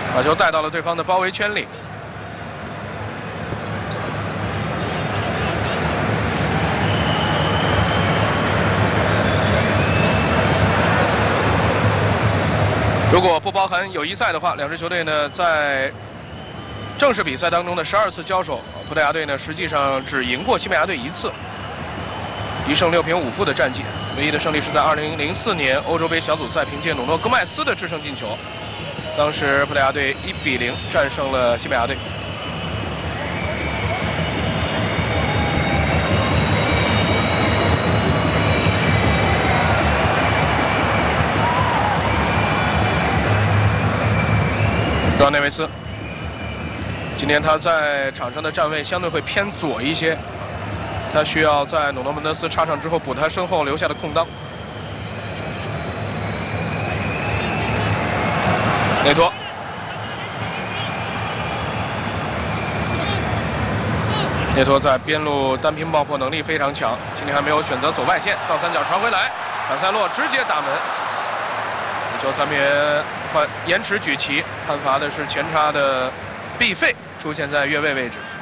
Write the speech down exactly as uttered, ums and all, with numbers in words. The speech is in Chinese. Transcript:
把球带到了对方的包围圈里。如果不包含友谊赛的话，两支球队呢在正式比赛当中的十二次交手，葡萄牙队呢实际上只赢过西班牙队一次，一胜六平五负的战绩。唯一的胜利是在二零零四年欧洲杯小组赛，凭借努诺·戈麦斯的制胜进球，当时葡萄牙队一比零战胜了西班牙队。主要内维斯，今天他在场上的站位相对会偏左一些，他需要在努诺门德斯插上之后补他身后留下的空当。内托，内托在边路单拼爆破能力非常强，今天还没有选择走外线，倒三角传回来，坎塞洛直接打门。球三边换延迟举旗，判罚的是前插的毕费出现在越位位置。